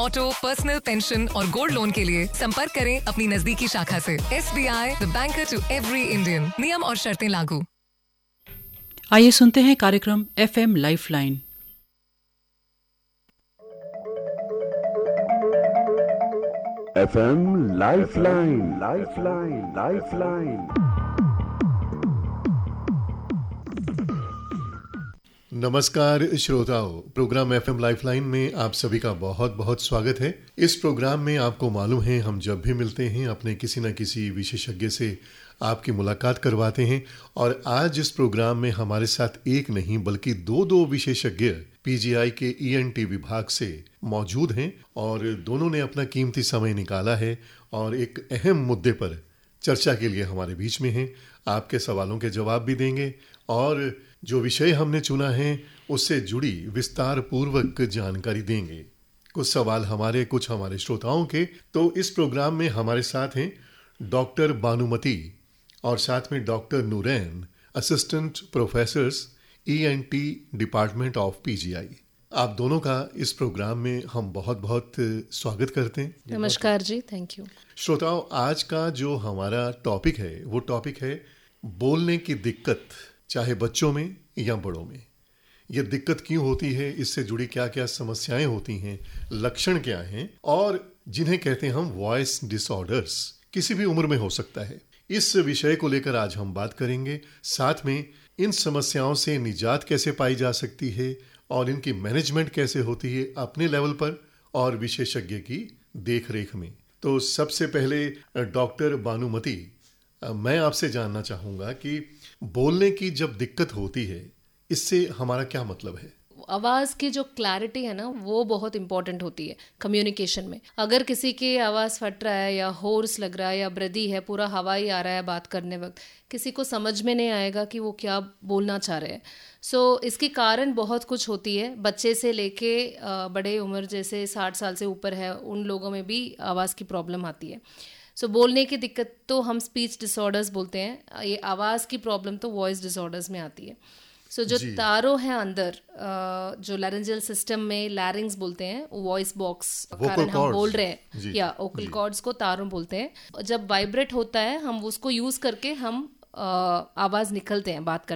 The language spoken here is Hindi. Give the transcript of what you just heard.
ऑटो, पर्सनल, पेंशन और गोल्ड लोन के लिए संपर्क करें अपनी नजदीकी शाखा से। SBI, the banker to every Indian. नियम और शर्तें लागू। आइए सुनते हैं कार्यक्रम FM लाइफलाइन। FM lifeline. नमस्कार श्रोताओं, प्रोग्राम FM लाइफलाइन में आप सभी का बहुत बहुत स्वागत है। इस प्रोग्राम में आपको मालूम है, हम जब भी मिलते हैं अपने किसी न किसी विशेषज्ञ से आपकी मुलाकात करवाते हैं। और आज इस प्रोग्राम में हमारे साथ एक नहीं बल्कि दो विशेषज्ञ PGI के ENT विभाग से मौजूद हैं और दोनों ने अपना कीमती समय निकाला है और एक अहम मुद्दे पर चर्चा के लिए हमारे बीच में हैं। आपके सवालों के जवाब भी देंगे और जो विषय हमने चुना है उससे जुड़ी विस्तार पूर्वक जानकारी देंगे। कुछ सवाल हमारे, कुछ हमारे श्रोताओं के। तो इस प्रोग्राम में हमारे साथ हैं डॉक्टर बानुमती और साथ में doctor Noorain, assistant professors ENT department of PGI। आप दोनों का इस प्रोग्राम में हम बहुत बहुत स्वागत करते हैं। नमस्कार जी, थैंक यू। श्रोताओं, आज का जो हमारा टॉपिक है वो टॉपिक है बोलने की दिक्कत, चाहे बच्चों में या बड़ों में। ये दिक्कत क्यों होती है, इससे जुड़ी क्या क्या समस्याएं होती हैं, लक्षण क्या हैं और जिन्हें कहते हैं हम वॉइस डिसऑर्डर्स, किसी भी उम्र में हो सकता है। इस विषय को लेकर आज हम बात करेंगे। साथ में इन समस्याओं से निजात कैसे पाई जा सकती है और इनकी मैनेजमेंट कैसे होती है अपने लेवल पर और विशेषज्ञ की देखरेख में। तो सबसे पहले डॉक्टर बानुमती, मैं आपसे जानना चाहूँगा कि बोलने की जब दिक्कत होती है इससे हमारा क्या मतलब है? आवाज़ की जो क्लैरिटी है ना, वो बहुत इंपॉर्टेंट होती है कम्युनिकेशन में। अगर किसी की आवाज़ फट रहा है या होर्स लग रहा है या ब्रदी है, पूरा हवाई आ रहा है बात करने वक्त, किसी को समझ में नहीं आएगा कि वो क्या बोलना चाह रहे हैं। इसके कारण बहुत कुछ होती है। बच्चे से लेके बड़े उम्र जैसे 60 साल से ऊपर है, उन लोगों में भी आवाज़ की प्रॉब्लम आती है। बोलने की दिक्कत तो हम स्पीच डिसऑर्डर्स बोलते हैं। ये आवाज़ की प्रॉब्लम तो वॉइस डिसऑर्डर्स में आती है। जो तारों हैं अंदर, जो लैरिंजियल सिस्टम में लैरिंग्स बोलते हैं, वॉइस बॉक्स कारण हम बोल रहे हैं, या वोकल कॉर्ड्स को तारों बोलते हैं। जब वाइब्रेट होता है हम उसको यूज करके हम आवाज निकलते हैं बात करते